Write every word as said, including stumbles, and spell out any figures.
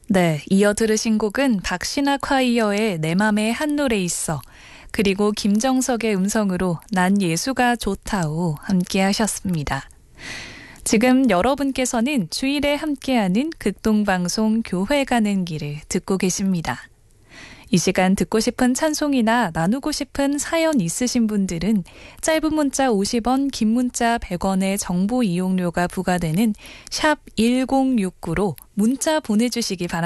네, 이어 들으신 곡은 박신아 콰이어의 내 맘에 한 노래 있어, 그리고 김정석의 음성으로 난 예수가 좋다오 함께 하셨습니다. 지금 여러분께서는 주일에 함께하는 극동방송 교회 가는 길을 듣고 계십니다. 이 시간 듣고 싶은 찬송이나 나누고 싶은 사연 있으신 분들은 짧은 문자 오십 원, 긴 문자 백 원의 정보 이용료가 부과되는 샵 일공육구로 문자 보내주시기 바랍니다.